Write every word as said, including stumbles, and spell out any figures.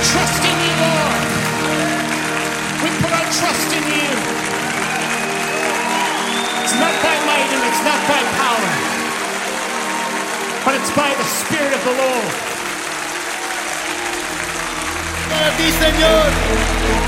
trust in you, Lord. We put our trust in you. It's not by might and it's not by power, but it's by the Spirit of the Lord. Para ti, Señor.